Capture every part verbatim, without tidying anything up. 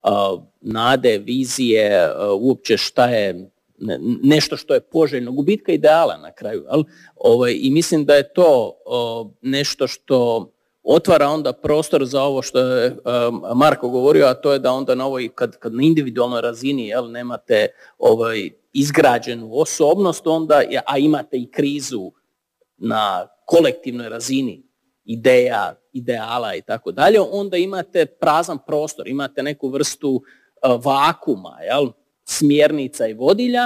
uh, nade, vizije, uh, uopće šta je nešto što je poželjno, gubitka ideala na kraju. Jel? Ovaj, I mislim da je to uh, nešto što otvara onda prostor za ovo što je um, Marko govorio, a to je da onda na ovoj, kad, kad na individualnoj razini jel, nemate ovaj, izgrađenu osobnost, onda, a imate i krizu na kolektivnoj razini ideja, ideala i tako dalje, onda imate prazan prostor, imate neku vrstu uh, vakuma, jel, smjernica i vodilja,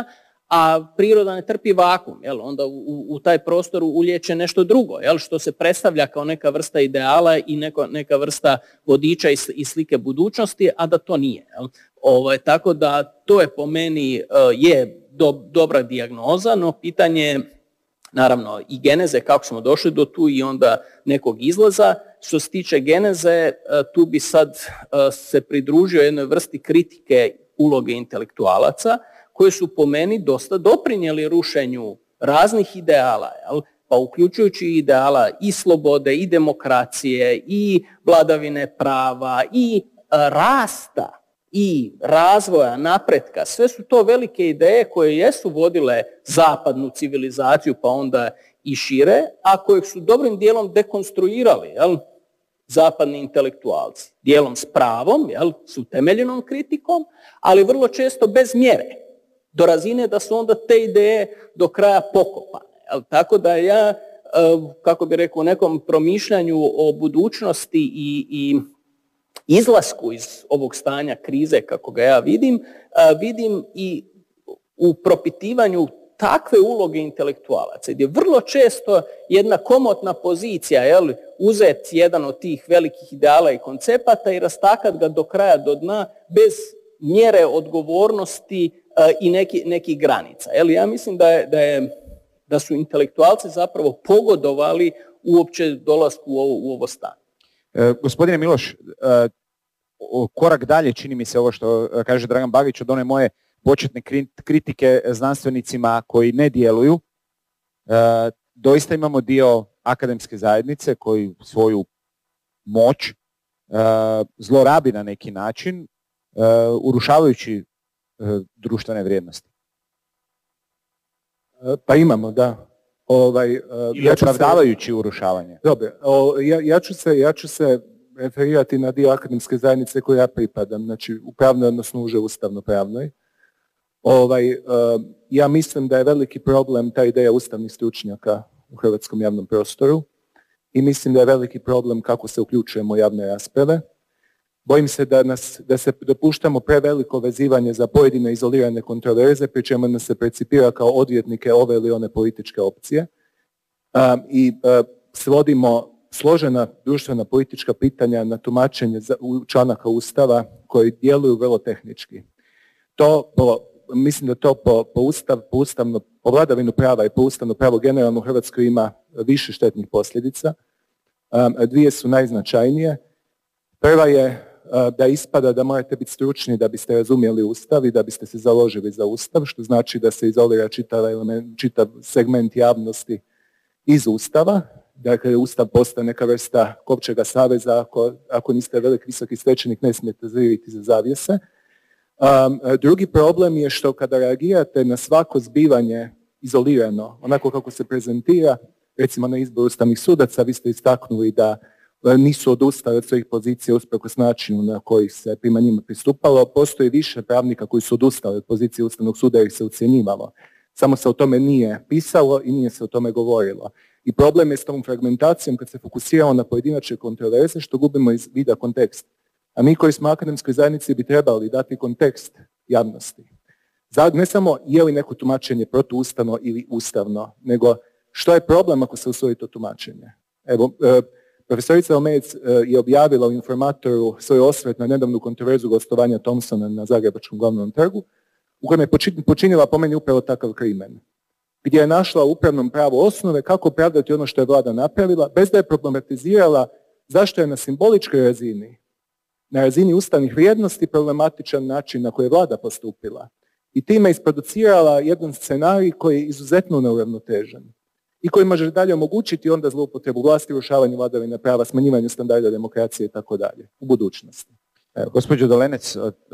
a priroda ne trpi vakum, jel, onda u, u taj prostor ulječe nešto drugo, jel, što se predstavlja kao neka vrsta ideala i neko, neka vrsta vodiča i, i slike budućnosti, a da to nije. Jel. Ovo, tako da to je po meni uh, je do, dobra dijagnoza, no pitanje naravno i geneze, kako smo došli do tu i onda nekog izlaza. Što se tiče geneze, tu bi sad se pridružio jednoj vrsti kritike uloge intelektualaca, koji su po meni dosta doprinijeli rušenju raznih ideala, jel? Pa uključujući ideala i slobode, i demokracije, i vladavine prava, i rasta, i razvoja, napretka. Sve su to velike ideje koje jesu vodile zapadnu civilizaciju, pa onda i šire, a kojeg su dobrim dijelom dekonstruirali, jel? Zapadni intelektualci. Dijelom s pravom, jel? S utemeljenom kritikom, ali vrlo često bez mjere. Do razine da su onda te ideje do kraja pokopane. Jel? Tako da ja, kako bi rekao, u nekom promišljanju o budućnosti i, i izlasku iz ovog stanja krize, kako ga ja vidim, vidim i u propitivanju takve uloge intelektualaca, gdje vrlo često jedna komotna pozicija, jel, uzet jedan od tih velikih ideala i koncepata i rastakat ga do kraja, do dna, bez mjere odgovornosti uh, i neki, nekih granica. Jel, ja mislim da, je, da, je, da su intelektualci zapravo pogodovali uopće dolasku u ovo, u ovo stanje. E, gospodine Miloš, e, korak dalje čini mi se ovo što kaže Dragan Bagić od one moje početne kritike znanstvenicima koji ne djeluju. E, doista imamo dio akademske zajednice koji svoju moć e, zlorabi na neki način, e, urušavajući e, društvene vrijednosti. Pa imamo, da. Ovaj, Ili ja opravdavajući se, urušavanje. Dobro, o, ja, ja, ću se, ja ću se referirati na dio akademske zajednice koje ja pripadam, znači u pravnoj, odnosno uže ustavno-pravnoj. Ovaj, ja mislim da je veliki problem ta ideja ustavnih stručnjaka u hrvatskom javnom prostoru i mislim da je veliki problem kako se uključujemo u javne rasprave. Bojim se da, nas, da se dopuštamo preveliko vezivanje za pojedine izolirane kontroverze, pri čemu nas se percipira kao odvjetnike ove ili one političke opcije um, i uh, svodimo složena društvena politička pitanja na tumačenje za, u članaka Ustava koji djeluju vrlo tehnički. To po, mislim da to po, po, ustav, po, ustavno, po vladavinu prava i po ustavno pravo generalno u Hrvatskoj ima više štetnih posljedica. Um, dvije su najznačajnije. Prva je da ispada da morate biti stručni da biste razumjeli Ustav i da biste se založili za Ustav, što znači da se izolira čitav, element, čitav segment javnosti iz Ustava. Dakle, Ustav postaje neka vrsta kopčega saveza, ako, ako niste velik visoki svećenik ne smijete zririti za zavjese. Um, drugi problem je što kada reagirate na svako zbivanje izolirano, onako kako se prezentira, recimo na izboru ustavnih sudaca, vi ste istaknuli da nisu odustali od svojih pozicija usprkos načinu na koji se prema njima pristupalo. Postoji više pravnika koji su odustali od pozicije Ustavnog suda jer se ucjenjivalo. Samo se o tome nije pisalo i nije se o tome govorilo. I problem je s tom fragmentacijom kad se fokusiramo na pojedinačne kontroverze što gubimo iz vida kontekst. A mi koji smo akademskoj zajednici bi trebali dati kontekst javnosti. Ne samo je li neko tumačenje protuustavno ili ustavno, nego što je problem ako se usvoji to tumačenje. Evo, profesorica Omejec je objavila u Informatoru svoj osvrt na nedavnu kontroverzu gostovanja Thompsona na Zagrebačkom glavnom trgu, u kojem je počinila po meni upravo takav krimen, gdje je našla u upravnom pravu osnove kako opravdati ono što je vlada napravila, bez da je problematizirala zašto je na simboličkoj razini, na razini ustavnih vrijednosti problematičan način na koji je vlada postupila. I time isproducirala jedan scenarij koji je izuzetno neuravnotežen i koji može dalje omogućiti onda zloupotrebu vlasti, rušavanje vladavine prava, smanjivanje standarda demokracije i tako dalje u budućnosti. Gospođo Dolenec,